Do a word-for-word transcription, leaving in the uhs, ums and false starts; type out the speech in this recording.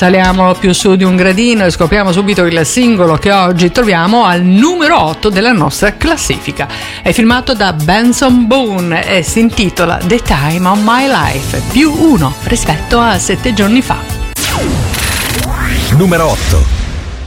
Saliamo più su di un gradino e scopriamo subito il singolo che oggi troviamo al numero otto della nostra classifica. È firmato da Benson Boone e si intitola The Time of My Life, più uno rispetto a sette giorni fa. Numero otto.